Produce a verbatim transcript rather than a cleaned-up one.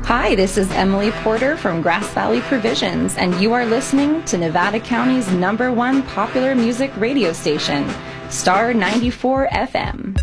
Hi, this is Emily Porter from Grass Valley Provisions, and you are listening to Nevada County's number one popular music radio station, Star ninety-four F M.